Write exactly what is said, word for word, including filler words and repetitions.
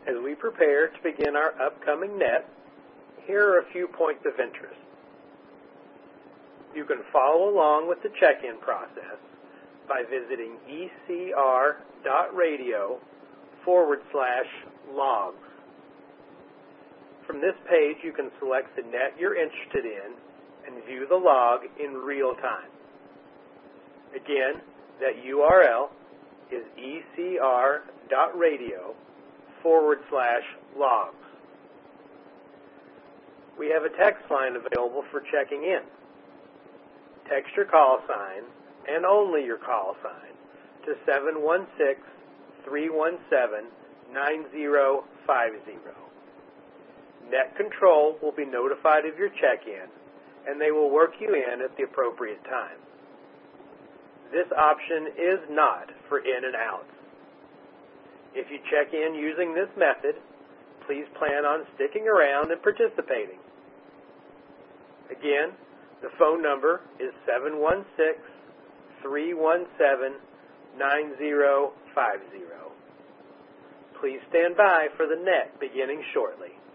As we prepare to begin our upcoming net, here are a few points of interest. You can follow along with the check-in process by visiting ecr.radio forward slash logs. From this page, you can select the net you're interested in and view the log in real time. Again, that U R L is ecr.radio forward slash logs. We have a text line available for checking in. Text your call sign, and only your call sign, to seven one six, three one seven, nine zero five zero. Net Control will be notified of your check-in, and they will work you in at the appropriate time. This option is not for in and outs. If you check in using this method, please plan on sticking around and participating. Again, the phone number is seven one six, three one seven, nine zero five zero. Please stand by for the net beginning shortly.